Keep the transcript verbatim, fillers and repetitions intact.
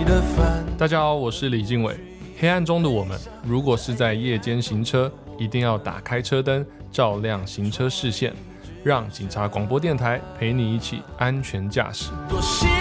的烦。 大家好，我是李敬伟。黑暗中的我们，如果是在夜间行车，一定要打开车灯，照亮行车视线，让警察广播电台陪你一起安全驾驶。